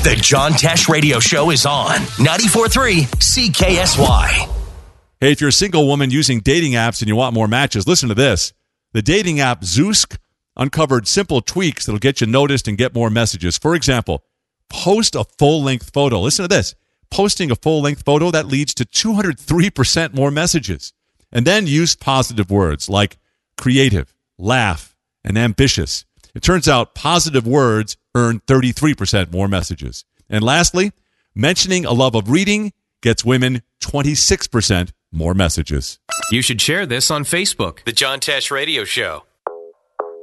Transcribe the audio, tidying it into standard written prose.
The John Tesh Radio Show is on 94.3 CKSY. Hey, if you're a single woman using dating apps and you want more matches, listen to this. The dating app Zoosk uncovered simple tweaks that'll get you noticed and get more messages. For example, post a full-length photo. Listen to this. Posting a full-length photo, that leads to 203% more messages. And then use positive words like creative, laugh, and ambitious. It turns out positive words earn 33% more messages. And lastly, mentioning a love of reading gets women 26% more messages. You should share this on Facebook. The John Tesh Radio Show.